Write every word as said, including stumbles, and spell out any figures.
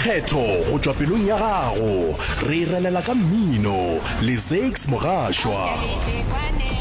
Lekgetho go tswa pelong ya gago re relela ka mmino le Zakes Mogashwa.